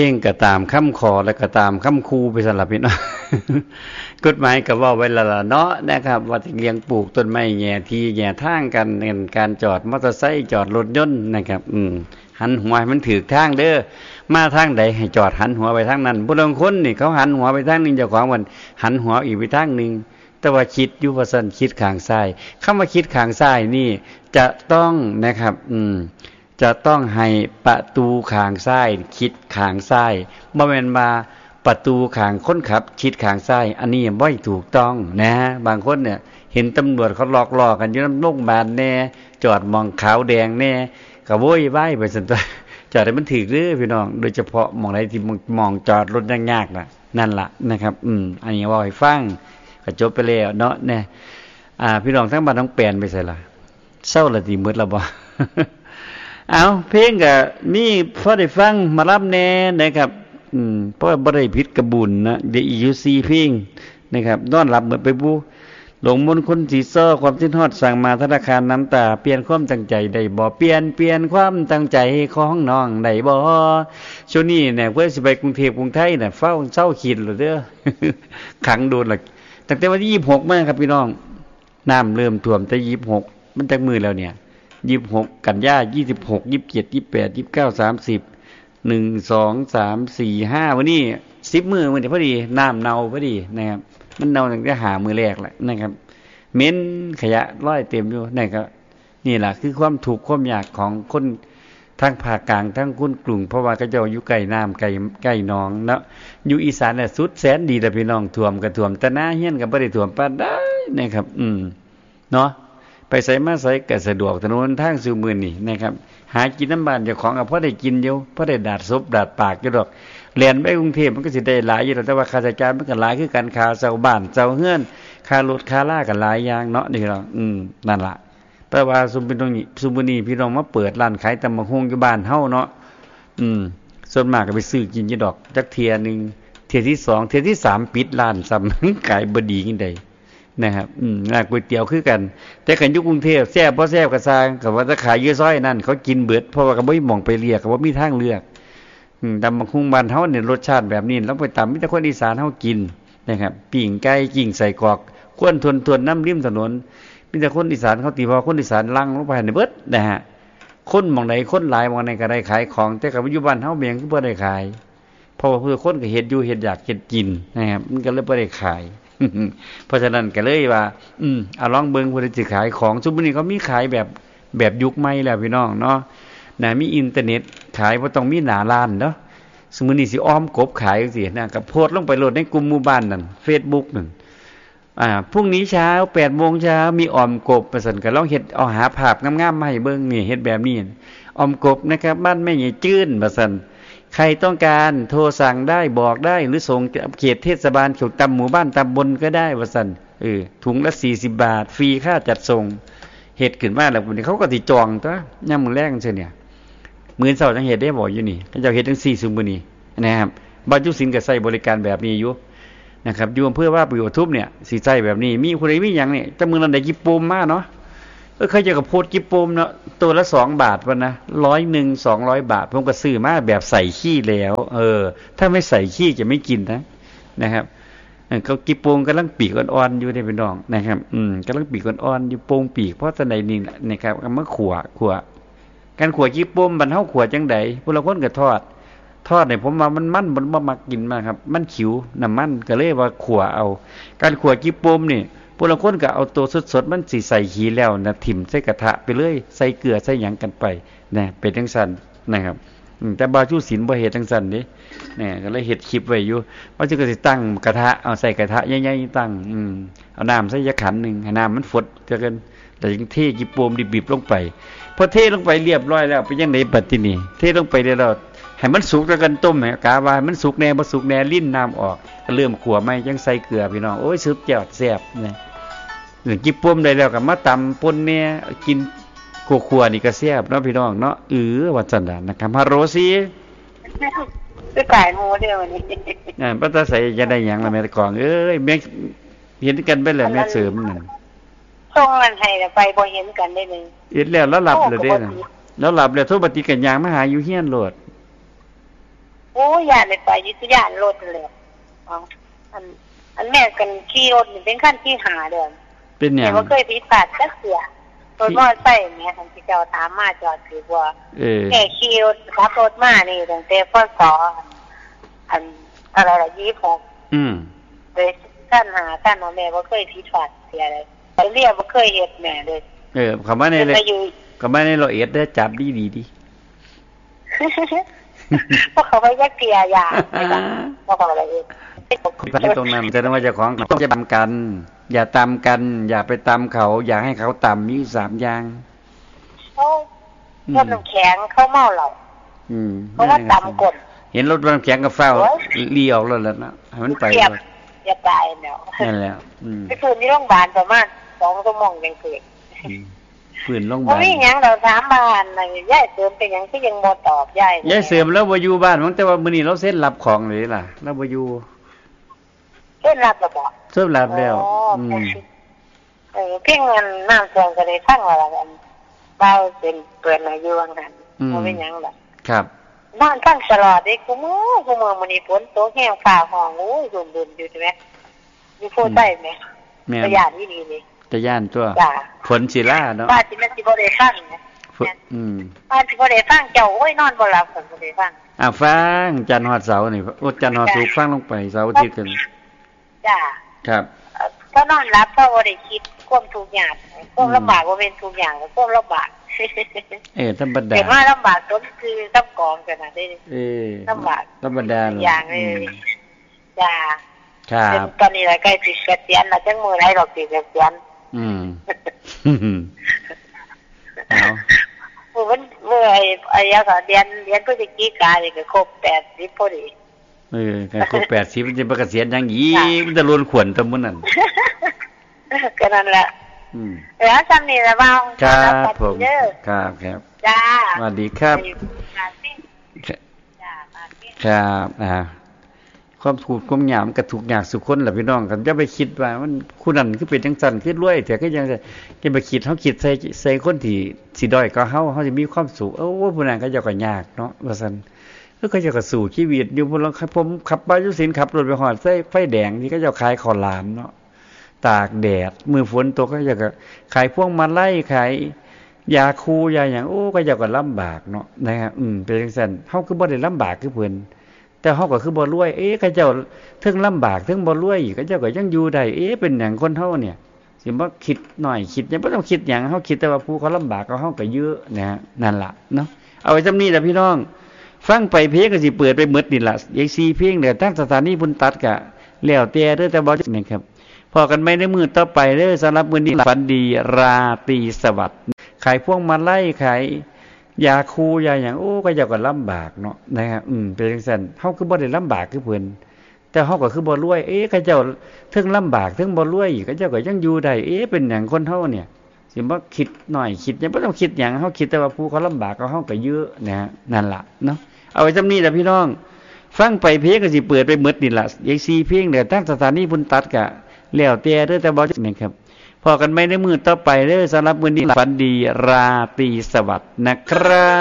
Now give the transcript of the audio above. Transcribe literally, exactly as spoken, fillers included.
ลงก็ตามคำขอและก็ตามคำคูไปสำหรับพี่น้อง กฎหมายก็เว้าไว้แล้วล่ะเนาะนะครับว่าสิเลี้ยงปลูกต้นไม้แย่ที่แย่ทางกันในการจอดมอเตอร์ไซค์จอดรถยนต์นะครับอืมหันหัวให้มันถูกทางเด้อมาทางใดให้จอดหันหัวไปทางนั้นผู้บางคนนี่เขาหันหัวไปทางนึงเจ้าของมันหันหัวอีกไปทางนึงแต่ว่าคิดอยู่ว่าซั่นคิดข้างซ้ายคำว่าคิดข้างซ้ายนี่จะต้องนะครับอืมจะต้องให้ประตูข้างซ้ายคิดข้างซ้ายบ่แม่นว่าประตูข้างคนขับคิดข้างซ้ายอันนี้บ่ถูกต้องนะบางคนเนี่ยเห็นตำรวจเขาหลอกล่อกันอยู่นำโรงพยาบาลแน่จอดมองขาวแดงแน่ก็โวยวายไปซั่นตัวจอดให้มันถูกเด้อพี่น้องโดยเฉพาะมองใดที่มองจอดรถยากๆน่ะนั่นล่ะนะครับอืมอันนี้เว้าให้ฟังก็จบไปแล้วเนาะเนี่ยอ่าพี่น้องทั้งบ้านทั้งแปลนไปไสล่ะเศร้าละติหมดแล้วบ่ เอาเพลงก็มีพอได้ฟังมารับแน่นะครับอืมเพราะบ่ได้ผิดกระบุญนะเดี๋ยวอีอยู่สี่เพลงนะครับนอนหลับเหมือนไปบูหลงมนต์คนสีซ้อความสิ้นฮอดสั่งมาธนาคารน้ำตาเปลี่ยนความตั้งใจได้บ่เปลี่ยนเปลี่ยนความตั้งใจของน้องได้บ่ช่วงนี้เนี่ยเพื่อสิไปกรุงเทพกรุงไทยน่ะเฝ้าเศร้าคิดแล้วเด้อ ขังโดนล่ะตั้งแต่วันที่ยี่สิบหกมาครับพี่น้องน้ำเริ่มท่วมแต่ยี่สิบหกมันจักมื้อแล้วเนี่ยยี่สิบหกกันยายี่สิบหก ยี่สิบเจ็ด ยี่สิบแปด ยี่สิบเก้า สามสิบ หนึ่ง สอง สาม สี่ ห้าวันนี้สิบมื้อมื้อนี้พอดีน้ำเน่าพอดีนะครับมันเน่าตั้งแต่หามื้อแรกแหละนะครับเหม็นขยะลอยเต็มอยู่นั่นก็นี่ล่ะคือความทุกข์ความยากของคนทั้งภาคกลางทั้งคนกรุงเพราะว่าเขาเจ้าอยู่ใกล้น้ำใกล้ใกล้หนองเนาะอยู่อีสานน่ะสุดแสนดีแต่พี่น้องท่วมก็ท่วมแต่หน้าเฮียนก็บ่ได้ท่วมปานใดนะครับอืมเนาะไปไสมาไสก็สะดวกถนนทางสู่มื้อนี้นะครับหากินน้ำบ้านเจ้าของก็พอได้กินอยู่พอได้ดาดซบดาดปากอยู่ดอกแล่นไปกรุงเทพมันก็สิได้หลายอยู่แต่ว่าค่าใช้จ่ายมันก็หลายคือกันค่าเช่าบ้านเช่าเฮือนค่ารถค่าลาก็หลายอย่างเนาะนี่เนาะอืมนั่นล่ะแต่ว่าซุมเป็นตรงนี้ซุมมื้อนี้พี่น้องมาเปิดร้านขายตำบักหุ่งอยู่บ้านเฮาเนาะอืมส่วนมากก็ไปซื้อกินอยู่ดอกจักเที่ยนึงเที่ยที่สองเที่ยที่สามปิดร้านซ้ำ ขายบ่ดีจังได๋นะครับอืมร้านก๋วยเตี๋ยวคือกันแต่กันอยู่กรุงเทพแซ่บบ่แซ่บก็สร้างก็ว่าจะขายอยู่ซอยนั่นเขากินเบิดเพราะว่าก็บ่มีหม้องไปเรียกก็บ่มีทางเลือกอืมตำบักหุ่งบ้านเฮาเนี่ยรสชาติแบบนี้แล้วไปตำมีแต่คนอีสานเฮากินนะครับปิ้งไก่กิ้งใส่กรอกควนทวนๆน้ำริมถนนมีแต่คนอีสานเขาตีพอคนอีสานลังลงไปในเบิดนะฮะคนหม่องใดคนหลายหม่องใดก็ได้ขายของแต่ก็อยู่บ้านเฮาเมียงคือบ่ได้ขายเพราะว่าเพื่อคนก็เฮ็ดอยู่เฮ็ดอยากเฮ็ดกินนะครับมันก็เลยบ่ได้ขาย เพราะฉะนั้นก็เลยว่าอืมเอาลองเบิ่งเพิ่นสิขายของซุมื้อนี้เขามีขายแบบแบบยุคใหม่แล้วพี่น้องเนาะนะมีอินเทอร์เน็ตขายบ่ต้องมีหน้าร้านเนาะซุมื้อนี้สิอ้อมกบขายจังซี่นะก็โพสต์ลงไปโหลดในกลุ่มหมู่บ้านนั่น Facebook นั่นอ่าพรุ่งนี้เช้า แปดโมง เช้ามีอ้อมกบว่าซั่นก็ลองเฮ็ดเอาหาภาพงามๆมาให้เบิ่งนี่เฮ็ดแบบนี้อ้อมกบนะครับบ้านแม่ใหญ่จื้นว่าซั่นใครต้องการโทรสั่งได้บอกได้หรือส่งเขตเทศบาลเขตตำหมู่บ้านตำบลก็ได้ว่าซั่นเออถุงละสี่สิบบาทฟรีค่าจัดส่งเฮ็ดขึ้นมาแล้วพุ่นเขาก็สิจองตัวยามมื้อแลงซื่อเนี่ยมื้อเช้าจังเฮ็ดได้บ่อยู่นี่เขาเจ้าเฮ็ดจังซี่ซุมื้อนี้นะครับบ้านจุศิลป์ก็ใช้บริการแบบนี้อยู่นะครับอยู่อำเภอว่าปีปทุมเนี่ยสิใช้แบบนี้มีผู้ใดมีหยังนี่แต่มื้อนั้นได้กิโปมมาเนาะเออเขาเจ้าก็โพสต์กิโปมเนาะตัวละสองบาทพุ่นนะร้อยหนึ่ง สองร้อยบาทผมก็ซื้อมาแบบใส่ขี้แล้วเออถ้าไม่ใส่ขี้จะไม่กินนะนะครับเขากิโปมกำลังปีกอ่อนๆอยู่ได้พี่น้องนะครับอืมกำลังปีกอ่อนๆอยู่โปงปีกเพราะจังได๋นี่นะครับเอามาขั่วขั่วการขั่วกิโปมบัดเฮาขั่วจังได๋ผู้ละคนก็ทอดทอดเนี่ยผมว่ามันมันบ่มักกินมากครับมันขิวน้ำมันก็เลยว่าขั่วเอาการขั่วกิโปมนี่ผู้ละคนก็เอาตัวสดๆมันสิใส่ขี้แล้วนะถิ่มใส่กระทะไปเลยใส่เกลือใส่หยังกันไปนะเป็นจังซั่นนะครับแต่บาชูศิลป์บ่เฮ็ดจังซั่นเด้เนี่ยก็เลยเฮ็ดคลิปไว้อยู่ว่าสิก็สิตั้งกระทะเอาใส่กระทะใหญ่ๆตั้งอืมเอาน้ำใส่ยักขันนึงให้น้ำมันฝดจักกันแล้วจึงเทกิโปมดิบๆลงไปพอเทลงไปเรียบร้อยแล้วเป็นจังได๋บัดทีนี้เทลงไปแล้วให้มันสุกแล้วกันต้มให้กะว่ามันสุกแน่บ่สุกแน่ลิ้นน้ำออกก็เริ่มขั่วใหม่จังใส่เกลือพี่น้องโอ้ยสุดยอดแซ่บนะกินป่มได้แล้วก็มาตำป่นเนี่ยกินขั่วๆนี่ก็แซ่บเนาะพี่น้องเนาะเออว่าจังซั่นนะครับฮัลโหลสิไปขายหมูเด้อวันนี้อ่าบ่ตาใส่จะได้หยังล่ะแม่ตะกองเอ้ยแม่เห็นกันไปแล้วแม่เสริมนั่นส่งเงินให้แล้วไปบ่เห็นกันได้เลยเฮ็ดแล้วแล้วหลับแล้วเด้น่ะแล้วหลับแล้วโทรบ่ติดกันยางมาหาอยู่เฮียนโลดโอ้ยานเลยไปยุทธยานรถเลยอ๋ออันอันแม่กันขี่รถนี่เป็นขั้นที่หาเดิมเป็นอย่างแต่ว่าเคยผิดพลาดสักเสียรถมอเตอร์ไซค์แม่ทางที่เจ้าถามมาจอดคือว่าแม่ขี่รถขับรถมานี่ตั้งแต่พศอันอะไรล่ะยี่สิบหกอืมเลยขั้นหาขั้นเอาแม่ว่าเคยผิดพลาดเสียเลยไปเรียกว่าเคยเฮ็ดแม่เลยเออคำว่าในเลยคำว่าในเราเอ็ดได้จับดีดีดีเพราะเขาไม่ยักเกียร์ยาเพราะอะไรเองตรงนั้นจะต้องว่าเจ้าของต้องจะตามกันอย่าตามกันอย่าไปตามเขาอย่าให้เขาตามมีสามอย่างเขารถน้ำแข็งเขาเมาเหล้าเขาว่าตามกฎเห็นรถน้ำแข็งกับเฝ้าเลี้ยวแล้วแล้วนะให้มันไปอย่าตายแล้วนั่นแหละไปคืนที่โรงพยาบาลประมาณสองชั่วโมงยังเกิดฝืนโรงพยาบาลไม่ยังเราถามบ้านอะไรย่ายเสริมเป็นยังที่ยังบ่ตอบย่ายย่ายเสริมแล้วบ่อยู่บ้านมั้งแต่ว่ามื้อนี้เราเซ็นรับของเลยล่ะแล้วบ่อยู่เซ็นรับแล้วบ่เซ็นรับแล้วอืมเออเพียงเงินน้ำเสียงก็ได้ทั้งว่าละกันเบาเป็นเปิดมาอยู่ว่างั้นบ่เป็นหยังล่ะครับนอนทั้งตลอดเด้กูมื้อกูมื้อมื้อนี้ฝนตกแห้งฟ้าห้องโอ้ยดุนๆอยู่ใช่มั้ยอยู่โพใต้แม่ประหยัดอีหลีนี่ตะย่านตัวฝนสิล่าเนาะบ้านสิมันสิบ่ได้ฟังนะอืมบ้านสิบ่ได้ฟังเจ้าโอ้ยนอนบ่หลับก็บ่ได้ฟังอ่ะฟังจันทร์ฮอดเสาร์นี่โอ้จันทร์ฮอดศุกร์ฟังลงไปเสาร์อาทิตย์กันจ้าครับก็นอนหลับเพราะบ่ได้คิดความทุกข์ยากความลำบากบ่เป็นทุกอย่างความลำบากเออธรรมดาเห็นว่าลำบากต้นคือต้องกองกันน่ะได้เออลำบากธรรมดาอย่างเลยจ้าครับตอนนี้ล่ะใกล้สิเกษียณแล้วจังมื้อไหนดอกสิเกษียณอืมเอาเมื่อเมื่อไอ้ไอ้ยาสอนเรียนเรียนพฤศจิกายนก็ครบแปดสิบพอดีเออครบแปดสิบมันจะประกาศเสียนยังอีมันจะล้นขวนตะมื้อนั้นก็นั่นแหละอืมแล้วซ้ำนี่ล่ะบ่าวครับผมครับครับจ้าสวัสดีครับครับอ่าความถูกความหยามกระถูกยากสุคนล่ะพี่น้องกันจะไปคิดว่ามันคู่นั้นคือเป็นจังซั่นคือรวยแต่ก็ยังจะไปคิดเฮาคิดใส่ใส่คนที่สิด้อยก็เฮาเฮาสิมีความสุขเอ้าผู้นั้นก็เจ้าก็ยากเนาะว่าซั่นคือเขาเจ้าก็สู้ชีวิตอยู่พุ่นแล้วผมขับไปอยู่ศิลป์ขับรถไปฮอดไฟไฟแดงนี่ก็เจ้าขายข้าวหลามเนาะตากแดดมือฝนตกก็เจ้าก็ขายพวงมาลัยขายยาคูยาหยังโอ้ก็เจ้าก็ลำบากเนาะนะครับอืมเป็นจังซั่นเฮาคือบ่ได้ลำบากคือเพิ่นแต่เฮาก็คือบ่รวยเอ๊ะเขาเจ้าถึงลำบากถึงบ่รวยอีกเขาเจ้าก็ยังอยู่ได้เอ๊ะเป็นหยังคนเฮาเนี่ยสิบ่คิดหน่อยคิดยังบ่ต้องคิดหยังเฮาคิดแต่ว่าผู้เขาลำบากก็เฮาก็เยอะนะฮะนั่นล่ะเนาะเอาไว้ซำนี้ล่ะพี่น้องฟังไปเพลงก็สิเปิดไปหมดนี่ล่ะอีกสี่เพลงเด้อทางสถานีบุญตัดก็แล้วแต่เด้อแต่บ่นี่ครับพอกันไม่ในมื้อต่อไปเด้อสำหรับมื้อนี้ฝันดีราตรีสวัสดิ์ขายพวงมาลัยขายยาคูยาหยังโอ้ก็เจ้าก็ลำบากเนาะนะครับอืมเป็นจังซั่นเฮาคือบ่ได้ลำบากคือเพิ่นแต่เฮาก็คือบ่รวยเอ๊ะเขาเจ้าถึงลำบากถึงบ่รวยอีกเขาเจ้าก็ยังอยู่ได้เอ๊ะเป็นหยังคนเฮาเนี่ยสิบ่คิดหน่อยคิดยังบ่ต้องคิดหยังเฮาคิดแต่ว่าผู้เขาลำบากก็เฮาก็เยอะนะฮะนั่นล่ะเนาะเอาไว้ซำนี้ล่ะพี่น้องฟังไปเพลงก็สิเปิดไปหมดนี่ล่ะอีกสี่เพลงเด้อทางสถานีบุญตัดก็แล้วแต่เด้อแต่บ่นี่ครับพอกันไม่ในมื้อต่อไปเด้อสำหรับมื้อนี้ฝันดีราตรีสวัสดิ์นะครับ